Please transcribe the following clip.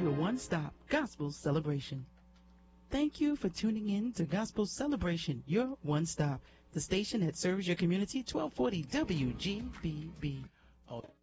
your one-stop gospel celebration. Thank you for tuning in to Gospel Celebration, your one-stop, the station that serves your community, 1240 WGBB.